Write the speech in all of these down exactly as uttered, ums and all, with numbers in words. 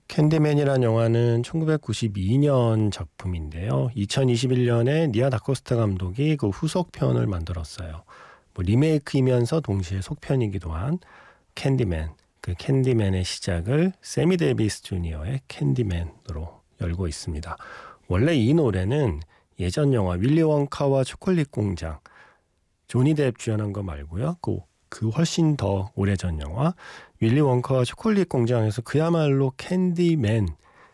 캔디맨이란 영화는 천구백구십이 년 작품인데요. 이천이십일 년에 니아 다코스타 감독이 그 후속편을 만들었어요. 뭐 리메이크이면서 동시에 속편이기도 한 캔디맨. 그 캔디맨의 시작을 세미 데이비스 주니어의 캔디맨으로 열고 있습니다. 원래 이 노래는 예전 영화 윌리 원카와 초콜릿 공장, 조니 뎁 주연한 거 말고요. 그, 그 훨씬 더 오래전 영화 윌리 원카와 초콜릿 공장에서 그야말로 캔디맨이라서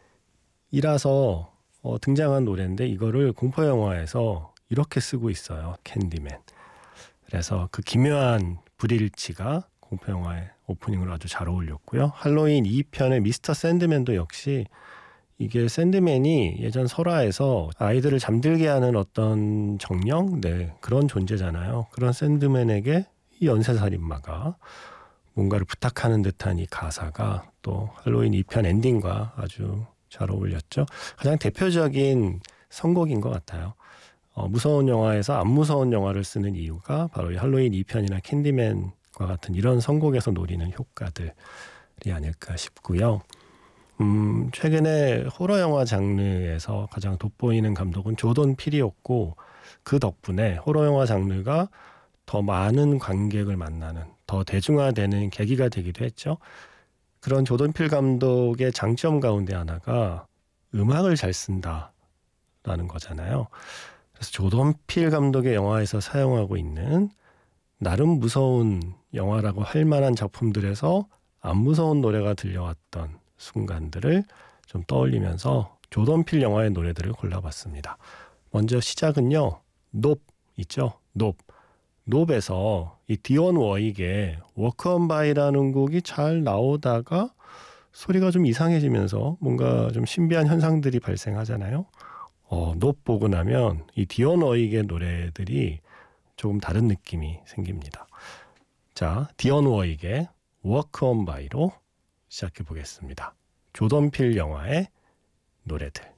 어, 등장한 노래인데 이거를 공포영화에서 이렇게 쓰고 있어요. 캔디맨. 그래서 그 기묘한 불일치가 공포영화의 오프닝으로 아주 잘 어울렸고요. 할로윈 이 편의 미스터 샌드맨도 역시 이게 샌드맨이 예전 설화에서 아이들을 잠들게 하는 어떤 정령? 네, 그런 존재잖아요. 그런 샌드맨에게 이 연쇄살인마가 뭔가를 부탁하는 듯한 이 가사가 또 할로윈 이 편 엔딩과 아주 잘 어울렸죠. 가장 대표적인 선곡인 것 같아요. 어, 무서운 영화에서 안 무서운 영화를 쓰는 이유가 바로 이 할로윈 이 편이나 캔디맨과 같은 이런 선곡에서 노리는 효과들이 아닐까 싶고요. 음, 최근에 호러 영화 장르에서 가장 돋보이는 감독은 조던 필이었고 그 덕분에 호러 영화 장르가 더 많은 관객을 만나는, 더 대중화되는 계기가 되기도 했죠. 그런 조던 필 감독의 장점 가운데 하나가 음악을 잘 쓴다라는 거잖아요. 그래서 조던 필 감독의 영화에서 사용하고 있는 나름 무서운 영화라고 할 만한 작품들에서 안 무서운 노래가 들려왔던 순간들을 좀 떠올리면서 조던 필 영화의 노래들을 골라봤습니다. 먼저 시작은요. 높 있죠. 높. 높에서 이 디온 워익의 워크 온 바이라는 곡이 잘 나오다가 소리가 좀 이상해지면서 뭔가 좀 신비한 현상들이 발생하잖아요. 어, 높 보고 나면 이 디온 워익의 노래들이 조금 다른 느낌이 생깁니다. 자, 디온 워익의 워크 온 바이로 시작해 보겠습니다. 조던 필 영화의 노래들.